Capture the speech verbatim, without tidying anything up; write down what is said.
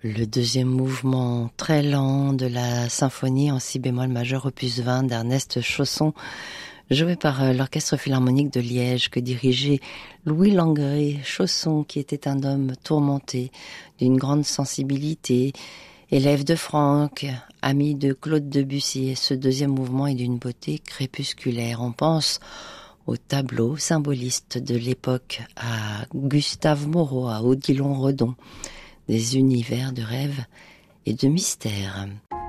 Le deuxième mouvement très lent de la symphonie en si bémol majeur opus vingt d'Ernest Chausson, joué par l'Orchestre Philharmonique de Liège que dirigeait Louis Langrée. Chausson, qui était un homme tourmenté, d'une grande sensibilité, élève de Franck, ami de Claude Debussy. Et ce deuxième mouvement est d'une beauté crépusculaire. On pense au tableau symboliste de l'époque, à Gustave Moreau, à Odilon Redon, des univers de rêve et de mystère.